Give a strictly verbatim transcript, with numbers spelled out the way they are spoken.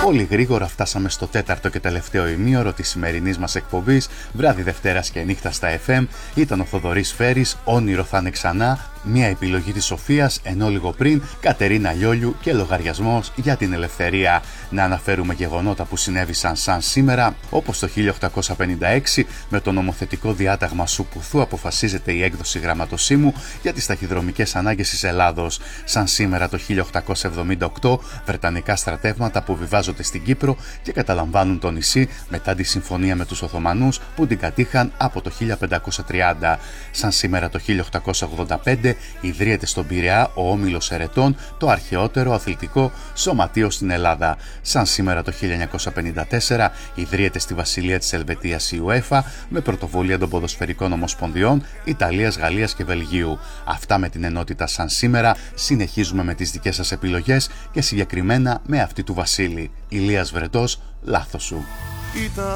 Πολύ γρήγορα φτάσαμε στο τέταρτο και τελευταίο ημίωρο της σημερινής μας εκπομπής. Βράδυ Δευτέρας και νύχτα στα εφ εμ. Ήταν ο Θοδωρής Φέρης, Όνειρο θα είναι ξανά. Μια επιλογή της Σοφίας, ενώ λίγο πριν Κατερίνα Λιόλιου και λογαριασμός για την ελευθερία. Να αναφέρουμε γεγονότα που συνέβησαν σαν σήμερα, όπως το χίλια οκτακόσια πενήντα έξι με το νομοθετικό διάταγμα Σουπουθού αποφασίζεται η έκδοση γραμματοσύμου για τις ταχυδρομικές ανάγκες της Ελλάδος. Σαν σήμερα το χίλια οκτακόσια εβδομήντα οκτώ, βρετανικά στρατεύματα που βιβάζονται στην Κύπρο και καταλαμβάνουν το νησί μετά τη συμφωνία με τους Οθωμανούς που την κατήχαν από το χίλια πεντακόσια τριάντα. Σαν σήμερα το χίλια οκτακόσια ογδόντα πέντε ιδρύεται στον Πειραιά ο Όμιλος Ερετών, το αρχαιότερο αθλητικό σωματείο στην Ελλάδα. Σαν σήμερα το χίλια εννιακόσια πενήντα τέσσερα ιδρύεται στη Βασιλεία της Ελβετίας η UEFA με πρωτοβουλία των ποδοσφαιρικών ομοσπονδιών Ιταλίας, Γαλλίας και Βελγίου. Αυτά με την ενότητα σαν σήμερα. Συνεχίζουμε με τις δικές σας επιλογές και συγκεκριμένα με αυτή του Βασίλη. Ηλίας Βρετός, λάθος σου.